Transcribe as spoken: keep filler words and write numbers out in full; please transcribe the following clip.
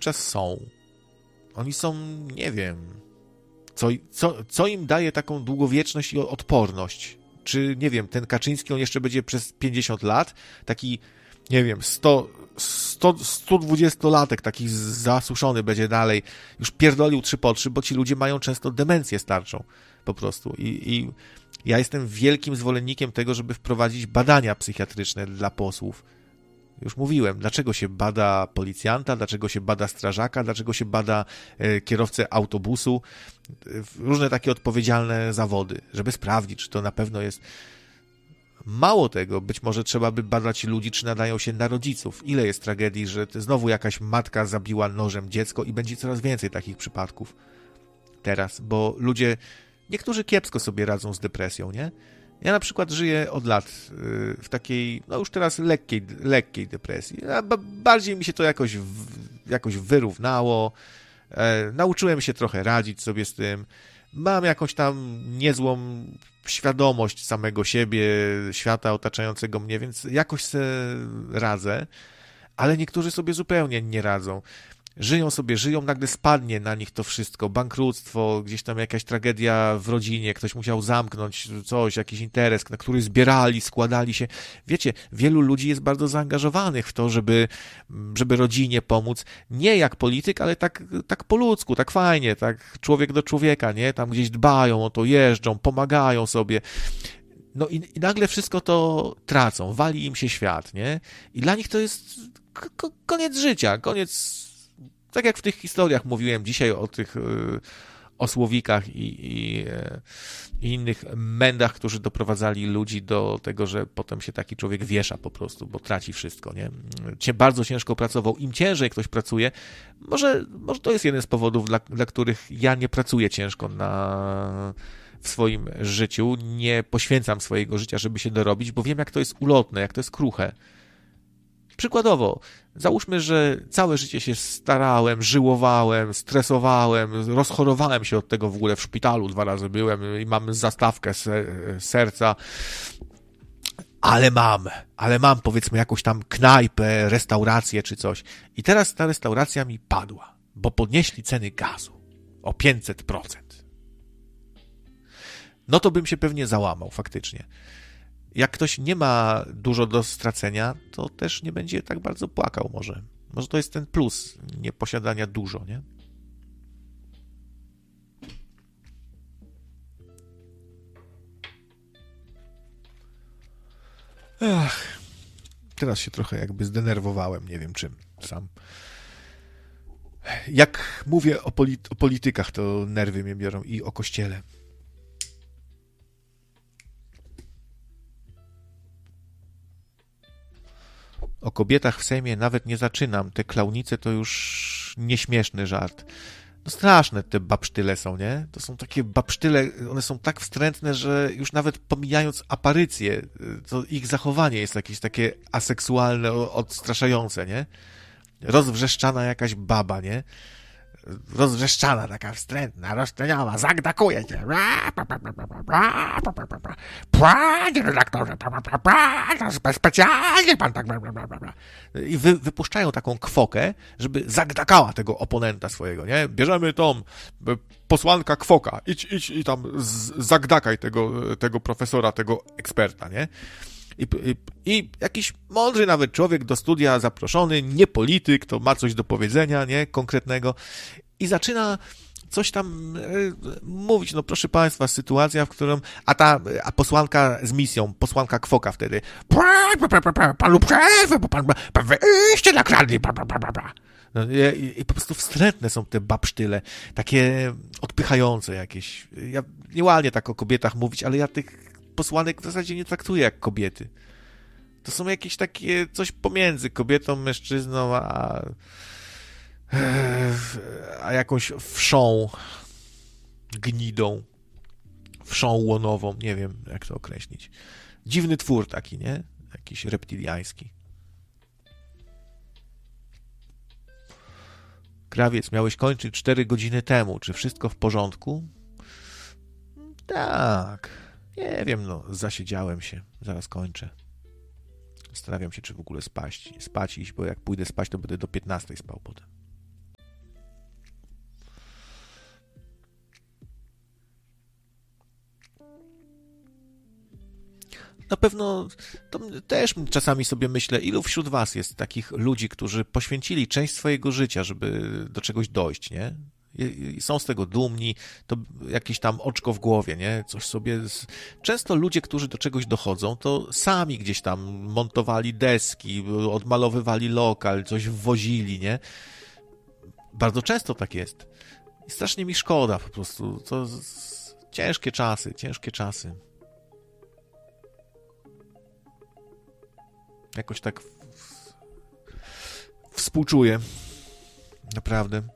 czas są. Oni są, nie wiem, co, co, co im daje taką długowieczność i odporność. Czy, nie wiem, ten Kaczyński, on jeszcze będzie przez pięćdziesiąt lat, taki, nie wiem, sto, sto, sto dwudziestolatek taki zasuszony będzie dalej, już pierdolił trzy po trzy, bo ci ludzie mają często demencję starczą po prostu. I, i ja jestem wielkim zwolennikiem tego, żeby wprowadzić badania psychiatryczne dla posłów. Już mówiłem, dlaczego się bada policjanta, dlaczego się bada strażaka, dlaczego się bada e, kierowcę autobusu, e, różne takie odpowiedzialne zawody, żeby sprawdzić, czy to na pewno jest. Mało tego, być może trzeba by badać ludzi, czy nadają się na rodziców. Ile jest tragedii, że znowu jakaś matka zabiła nożem dziecko i będzie coraz więcej takich przypadków teraz, bo ludzie, niektórzy kiepsko sobie radzą z depresją, nie? Ja na przykład żyję od lat w takiej, no już teraz lekkiej, lekkiej depresji. A bardziej mi się to jakoś, jakoś wyrównało. E, nauczyłem się trochę radzić sobie z tym. Mam jakąś tam niezłą świadomość samego siebie, świata otaczającego mnie, więc jakoś se radzę. Ale niektórzy sobie zupełnie nie radzą. Żyją sobie, żyją, nagle spadnie na nich to wszystko, bankructwo, gdzieś tam jakaś tragedia w rodzinie, ktoś musiał zamknąć coś, jakiś interes, na który zbierali, składali się. Wiecie, wielu ludzi jest bardzo zaangażowanych w to, żeby, żeby rodzinie pomóc. Nie jak polityk, ale tak, tak po ludzku, tak fajnie, tak człowiek do człowieka, nie? Tam gdzieś dbają o to, jeżdżą, pomagają sobie. No i, i nagle wszystko to tracą, wali im się świat, nie? I dla nich to jest k- koniec życia, koniec. Tak jak w tych historiach mówiłem dzisiaj o tych y, osłowikach i, i, y, i innych mędach, którzy doprowadzali ludzi do tego, że potem się taki człowiek wiesza po prostu, bo traci wszystko, nie? Cie, bardzo ciężko pracował. Im ciężej ktoś pracuje, może, może to jest jeden z powodów, dla, dla których ja nie pracuję ciężko na, w swoim życiu, nie poświęcam swojego życia, żeby się dorobić, bo wiem, jak to jest ulotne, jak to jest kruche. Przykładowo, załóżmy, że całe życie się starałem, żyłowałem, stresowałem, rozchorowałem się od tego w ogóle w szpitalu, dwa razy byłem i mam zastawkę serca, ale mam, ale mam powiedzmy jakąś tam knajpę, restaurację czy coś. I teraz ta restauracja mi padła, bo podnieśli ceny gazu o pięćset procent. No to bym się pewnie załamał faktycznie. Jak ktoś nie ma dużo do stracenia, to też nie będzie tak bardzo płakał może. Może to jest ten plus nieposiadania dużo, nie? Ach, teraz się trochę jakby zdenerwowałem, nie wiem czym sam. Jak mówię o, polit- o politykach, to nerwy mnie biorą i o kościele. O kobietach w Sejmie nawet nie zaczynam. Te klaunice to już nieśmieszny żart. No straszne te babsztyle są, nie? To są takie babsztyle, one są tak wstrętne, że już nawet pomijając aparycję, to ich zachowanie jest jakieś takie aseksualne, odstraszające, nie? Rozwrzeszczana jakaś baba, nie? Rozwrzeszczana, taka wstrętna, roszczeniowa, zagdakuje cię. Panie redaktorze, specjalnie pan tak... I wy, wypuszczają taką kwokę, żeby zagdakała tego oponenta swojego, nie? Bierzemy tą posłanka kwoka, idź, idź i tam zagdakaj tego, tego profesora, tego eksperta, nie? I, i, I jakiś mądry nawet człowiek do studia zaproszony, nie polityk, to ma coś do powiedzenia, nie, konkretnego i zaczyna coś tam y, mówić, no proszę państwa, sytuacja, w którą, a ta, a posłanka z misją, posłanka kwoka wtedy, pan lub szef, bo pan, pan wyjście nakradli, no, i, i po prostu wstrętne są te babsztyle, takie odpychające jakieś. Ja nie ładnie tak o kobietach mówić, ale ja tych posłanek w zasadzie nie traktuję jak kobiety. To są jakieś takie coś pomiędzy kobietą, mężczyzną, a, a jakąś wszą, gnidą, wszą łonową, nie wiem jak to określić. Dziwny twór taki, nie? Jakiś reptiliański. Krawiec, miałeś kończyć cztery godziny temu. Czy wszystko w porządku? Tak. Nie wiem, no, zasiedziałem się. Zaraz kończę. Zastanawiam się, czy w ogóle spać, spać iść, bo jak pójdę spać, to będę do piętnastej spał potem. na pewno to też czasami sobie myślę, ilu wśród was jest takich ludzi, którzy poświęcili część swojego życia, żeby do czegoś dojść, nie? I są z tego dumni, to jakieś tam oczko w głowie, nie? Coś sobie... Często ludzie, którzy do czegoś dochodzą, to sami gdzieś tam montowali deski, odmalowywali lokal, coś wwozili, nie? Bardzo często tak jest. I strasznie mi szkoda po prostu. To ciężkie czasy, ciężkie czasy. Jakoś tak współczuję. Naprawdę.